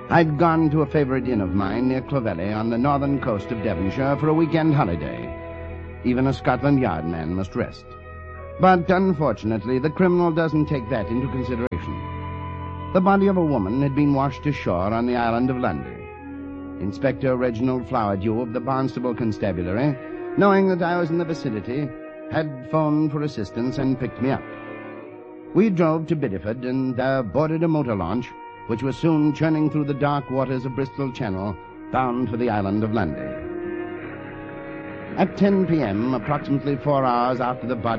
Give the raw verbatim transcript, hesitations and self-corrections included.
I'd gone to a favourite inn of mine near Clovelly on the northern coast of Devonshire for a weekend holiday. Even a Scotland Yard man must rest. But unfortunately, the criminal doesn't take that into consideration. The body of a woman had been washed ashore on the island of Lundy. Inspector Reginald Flowerdew of the Barnstable Constabulary, knowing that I was in the vicinity, had phoned for assistance and picked me up. We drove to Bideford and uh, boarded a motor launch, which was soon churning through the dark waters of Bristol Channel, bound for the island of Lundy. At ten p.m., approximately four hours after the body